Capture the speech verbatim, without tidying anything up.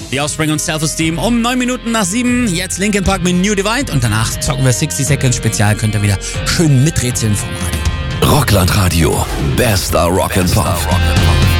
The Offspring und Self-Esteem um neun Minuten nach sieben. Jetzt Linkin Park mit New Divide und danach zocken wir sixty Seconds Spezial. Könnt ihr wieder schön miträtseln vom Radio. Rockland Radio. Bester Rock and Pop.